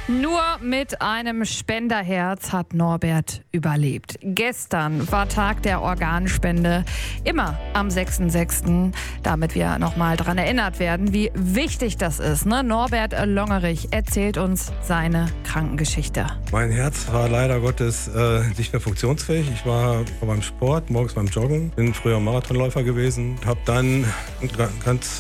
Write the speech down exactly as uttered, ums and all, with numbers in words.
Nur mit einem Spenderherz hat Norbert überlebt. Gestern war Tag der Organspende, immer am sechsten sechsten damit wir nochmal daran erinnert werden, wie wichtig das ist. Ne? Norbert Longerich erzählt uns seine Krankengeschichte. Mein Herz war leider Gottes äh, nicht mehr funktionsfähig. Ich war beim Sport, morgens beim Joggen, bin früher Marathonläufer gewesen, habe dann ganz